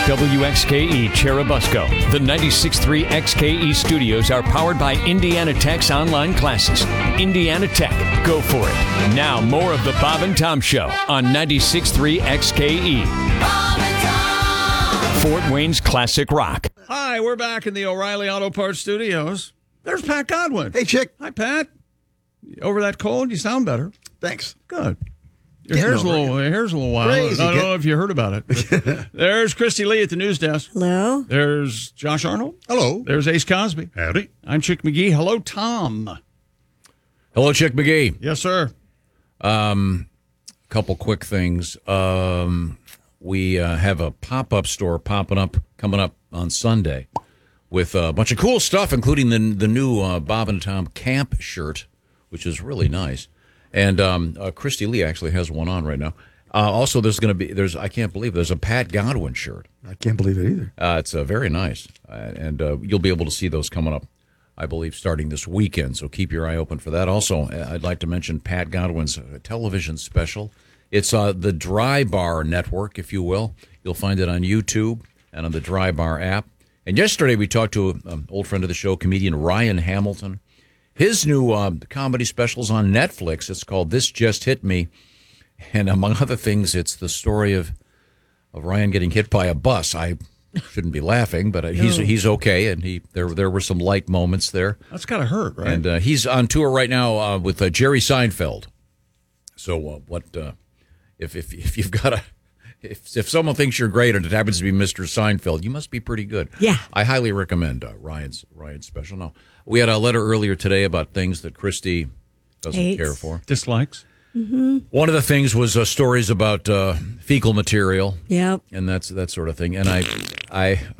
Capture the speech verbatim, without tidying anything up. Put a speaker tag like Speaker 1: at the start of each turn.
Speaker 1: W X K E Cherubusco. The ninety-six point three X K E studios are powered by Indiana Tech's online classes. Indiana Tech, go for it. Now, more of the Bob and Tom Show on ninety-six point three X K E. Bob and Tom! Fort Wayne's classic rock.
Speaker 2: Hi, we're back in the O'Reilly Auto Parts studios. There's Pat Godwin.
Speaker 3: Hey, Chick.
Speaker 2: Hi, Pat. Over that cold, you sound better.
Speaker 3: Thanks.
Speaker 2: Good. Your
Speaker 3: Getting
Speaker 2: hair's a little, your hair's a little wild.
Speaker 3: Crazy.
Speaker 2: I don't know if you heard about it. There's Christy Lee at the news desk.
Speaker 4: Hello.
Speaker 2: There's Josh Arnold.
Speaker 3: Hello.
Speaker 2: There's Ace Cosby.
Speaker 5: Howdy.
Speaker 2: I'm Chick McGee. Hello, Tom.
Speaker 5: Hello, Chick McGee.
Speaker 2: Yes, sir.
Speaker 5: Um, a couple quick things. Um, we uh, have a pop-up store popping up, coming up on Sunday with a bunch of cool stuff, including the the new uh, Bob and Tom camp shirt, which is really nice. And um, uh, Christy Lee actually has one on right now. Uh, also, there's going to be there's I can't believe there's a Pat Godwin shirt.
Speaker 3: I can't believe it either.
Speaker 5: Uh, it's uh, very nice, uh, and uh, you'll be able to see those coming up, I believe, starting this weekend. So keep your eye open for that. Also, I'd like to mention Pat Godwin's uh, television special. It's uh, the Dry Bar Network, if you will. You'll find it on YouTube and on the Dry Bar app. And yesterday we talked to an old friend of the show, comedian Ryan Hamilton. His new uh, comedy special's on Netflix. It's called This Just Hit Me. And among other things, it's the story of, of Ryan getting hit by a bus. I shouldn't be laughing, but uh, he's he's okay. And he there there were some light moments there.
Speaker 2: That's got to hurt, right?
Speaker 5: And uh, he's on tour right now uh, with uh, Jerry Seinfeld. So uh, what uh, if, if if you've got a if if someone thinks you're great and it happens to be Mister Seinfeld, you must be pretty good.
Speaker 4: Yeah.
Speaker 5: I highly recommend uh, Ryan's Ryan's special. No, we had a letter earlier today about things that Christy doesn't
Speaker 4: Hates.
Speaker 5: care for.
Speaker 2: Dislikes.
Speaker 4: Mm-hmm.
Speaker 5: One of the things was uh, stories about uh, fecal material.
Speaker 4: Yep.
Speaker 5: And that's that sort of thing. And I, I,